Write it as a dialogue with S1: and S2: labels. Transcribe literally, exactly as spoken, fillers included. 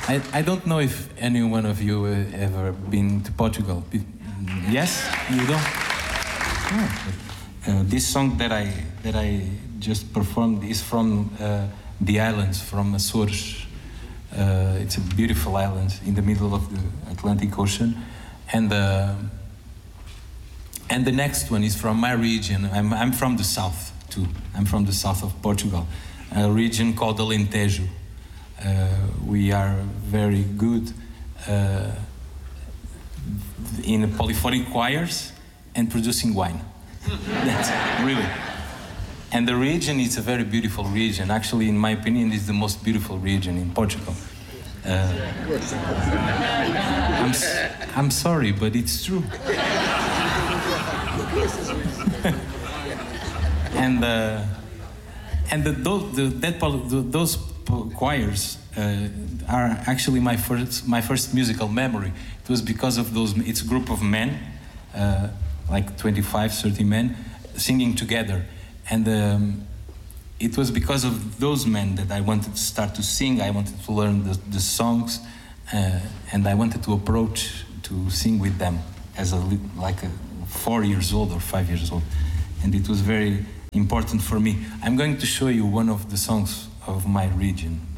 S1: I, I don't know if any one of you uh, ever been to Portugal. Yes? You don't? Oh. Uh, this song that I that I just performed is from uh, the islands, from Açores. Uh, it's a beautiful island in the middle of the Atlantic Ocean, and uh, and the next one is from my region. I'm I'm from the south too. I'm from the south of Portugal, a region called Alentejo. Uh, we are very good uh, in polyphonic choirs and producing wine. That's really. And the region is a very beautiful region. Actually, in my opinion, it's the most beautiful region in Portugal. Uh, I'm, I'm sorry, but it's true. and uh, and the, those, the, that, those choirs uh, are actually my first my first musical memory. It was because of those. It's a group of men, uh, like twenty-five, thirty men, singing together, and um, it was because of those men that I wanted to start to sing. I wanted to learn the, the songs, uh, and I wanted to approach to sing with them as a like a four years old or five years old, and it was very important for me. I'm going to show you one of the songs of my region.